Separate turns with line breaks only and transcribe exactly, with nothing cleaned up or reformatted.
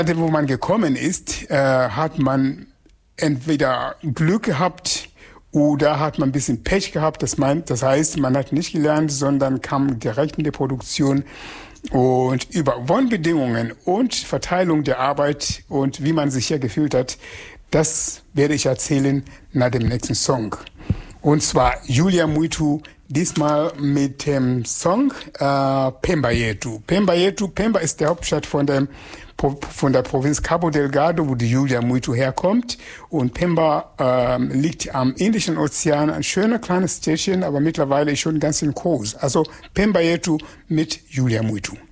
Wo man gekommen ist, äh, hat man entweder Glück gehabt oder hat man ein bisschen Pech gehabt. Das, meint, das heißt, man hat nicht gelernt, sondern kam direkt in die Produktion. Und über Wohnbedingungen und Verteilung der Arbeit und wie man sich hier gefühlt hat, das werde ich erzählen nach dem nächsten Song. Und zwar Julia Mwitu, diesmal mit dem Song äh, Pemba Yetu. Pemba Yetu, Pemba ist die Hauptstadt von der, von der Provinz Cabo Delgado, wo die Julia Mwitu herkommt. Und Pemba äh, liegt am Indischen Ozean, ein schöner kleines Städtchen, aber mittlerweile schon ganz schön groß. Also Pemba Yetu mit Julia Mwitu.